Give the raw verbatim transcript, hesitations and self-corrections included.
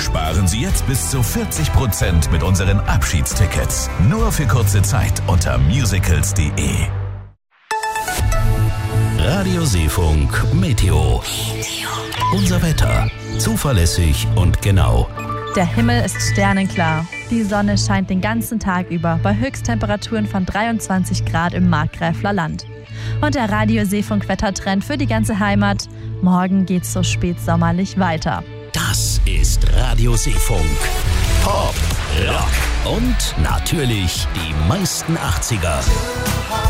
Sparen Sie jetzt bis zu vierzig Prozent mit unseren Abschiedstickets. Nur für kurze Zeit unter musicals punkt de. Radio Seefunk Meteo. Unser Wetter. Zuverlässig und genau. Der Himmel ist sternenklar. Die Sonne scheint den ganzen Tag über bei Höchsttemperaturen von dreiundzwanzig Grad im Markgräfler Land. Und der Radio Seefunk Wettertrend für die ganze Heimat. Morgen geht's so spätsommerlich weiter. Das ist Radio Seefunk. Pop, Rock und natürlich die meisten achtziger.